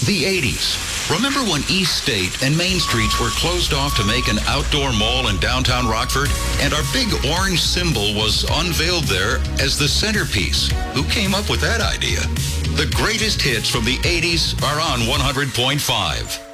The 80s. Remember when East State and Main Streets were closed off to make an outdoor mall in downtown Rockford? And our big orange symbol was unveiled there as the centerpiece. Who came up with that idea? The greatest hits from the 80s are on 100.5.